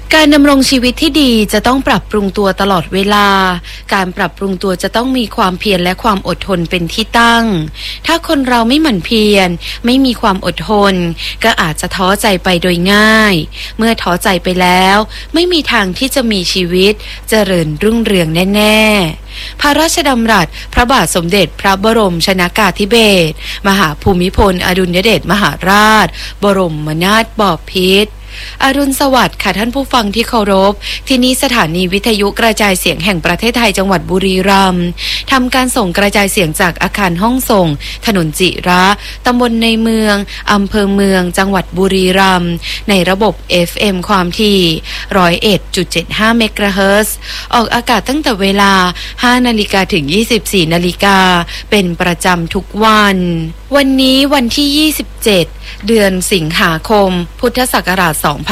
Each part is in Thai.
การดำรงชีวิตที่ดีจะต้องปรับปรุงตัวตลอดเวลา การปรับปรุงตัวจะต้องมีความเพียรและความอดทนเป็นที่ตั้ง ถ้าคนเราไม่หมั่นเพียร ไม่มีความอดทน ก็อาจจะท้อใจไปโดยง่าย เมื่อท้อใจไปแล้ว ไม่มีทางที่จะมีชีวิตเจริญรุ่งเรืองแน่ๆ พระราชดำรัสพระบาทสมเด็จพระบรมชนกาธิเบศรมหาภูมิพลอดุลยเดชมหาราชบรมนาถบพิตรอรุณสวัสดิ์ค่ะท่านผู้ฟังที่เคารพที่นี้สถานีวิทยุกระจายเสียงแห่งประเทศไทยจังหวัดบุรีรัมย์ทำการส่งกระจายเสียงจากอาคารห้องส่งถนนจิระตำบลในเมืองอำเภอเมืองจังหวัดบุรีรัมย์ในระบบ FM ความถี่ 101.75 เมกะเฮิรตซ์ออกอากาศตั้งแต่เวลา 5 นาฬิกาถึง 24 นาฬิกาเป็นประจำทุกวันนี้วันที่ 27 เดือนสิงหาคมพุทธศักราช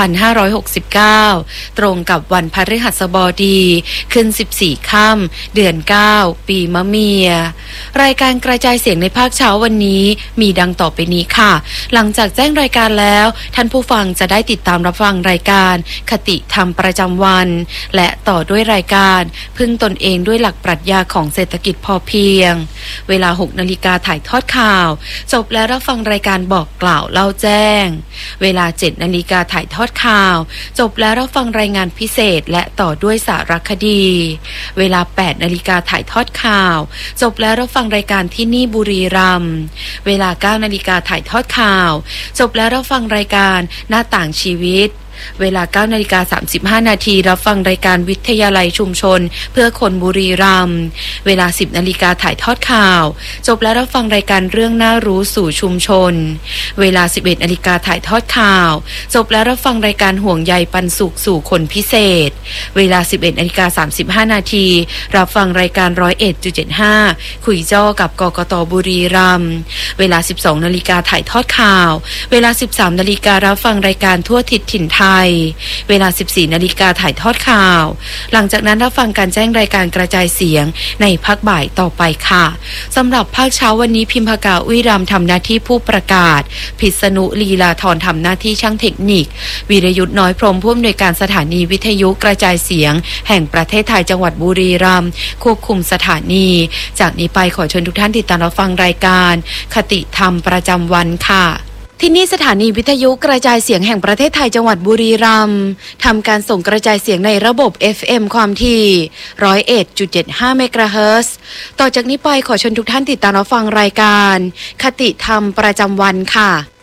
2569 ตรงกับวันพฤหัสบดีขึ้น 14 ค่ำเดือน 9 ปีมะเมียรายการกระจายเสียงในภาคเช้าวันนี้มีดังต่อไปนี้ค่ะหลังจากแจ้งรายการแล้วท่านผู้ฟังจะได้ติดตามรับฟังรายการคติธรรมประจำวันและต่อด้วยรายการพึ่งตนเองด้วยหลักปรัชญาของเศรษฐกิจพอเพียงเวลา 6 นาฬิกาถ่ายทอดข่าวจบแล้วรับฟังรายการบอกกล่าวเล่าแจ้งเวลา 7 นาฬิกาถ่ายทอดข่าวจบแล้วรับฟังรายงานพิเศษและต่อด้วยสารคดีเวลา 8 นาฬิกาถ่ายทอดข่าวจบแล้วรับฟังรายการที่นี่บุรีรัมย์เวลา 9 นาฬิกาถ่ายทอดข่าวจบแล้วรับฟังรายการหน้าต่างชีวิตเวลา 9 นาฬิกา 35 นาทีรับฟังรายการวิทยาลัยชุมชนเพื่อคนบุรีรัมย์เวลา 10 นาฬิกาถ่ายทอดข่าวจบแล้วรับฟังรายการเรื่องน่ารู้สู่ชุมชนเวลา 11 นาฬิกาถ่ายทอดข่าวจบแล้วรับฟังรายการห่วงใยปันสุขสู่คนพิเศษเวลา 11 นาฬิกา 35 นาทีรับฟังรายการ 101.75 คุยจ้อกับกกต.บุรีรัมย์เวลา 12 นาฬิกาถ่ายทอดข่าวเวลา 13 นาฬิการับฟังรายการทั่วทิศถิ่นไทยเวลา 14 นาฬิกาถ่ายทอดข่าวหลังจากนั้นรับฟังการแจ้งรายการกระจายเสียงในภาคบ่ายต่อไปค่ะสำหรับภาคเช้าวันนี้พิมพากาอุ้ยรำทำหน้าที่ผู้ประกาศพิษณุลีลาธรทำหน้าที่ช่างเทคนิควีรยุทธ์น้อยพรหมผู้อำนวยการสถานีวิทยุกระจายเสียงแห่งประเทศไทยจังหวัดบุรีรัมย์ควบคุมสถานีจากนี้ไปขอเชิญทุกท่านติดตามรับฟังรายการคติธรรมประจำวันค่ะที่นี่สถานีวิทยุกระจายเสียงแห่งประเทศไทยจังหวัดบุรีรัมย์ทำการส่งกระจายเสียงในระบบ FM ความถี่ 101.75 เมกะเฮิรตซ์ต่อจากนี้ไปขอเชิญทุกท่านติดตามรับฟังรายการคติธรรมประจำวันค่ะ